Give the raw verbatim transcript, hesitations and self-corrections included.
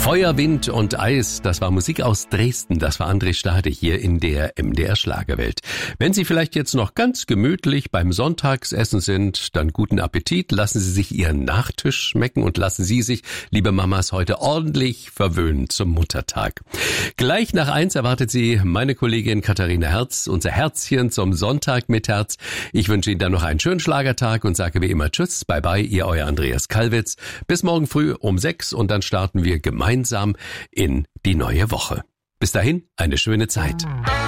Feuer, Wind und Eis, das war Musik aus Dresden, das war André Stade hier in der M D R Schlagerwelt. Wenn Sie vielleicht jetzt noch ganz gemütlich beim Sonntagsessen sind, dann guten Appetit, lassen Sie sich Ihren Nachtisch schmecken und lassen Sie sich, liebe Mamas, heute ordentlich verwöhnen zum Muttertag. Gleich nach eins erwartet Sie meine Kollegin Katharina Herz, unser Herzchen zum Sonntag mit Herz. Ich wünsche Ihnen dann noch einen schönen Schlagertag und sage wie immer Tschüss, bye bye, Ihr euer Andreas Kallwitz. Bis morgen früh um sechs und dann starten wir gemeinsam in die neue Woche. Bis dahin, eine schöne Zeit.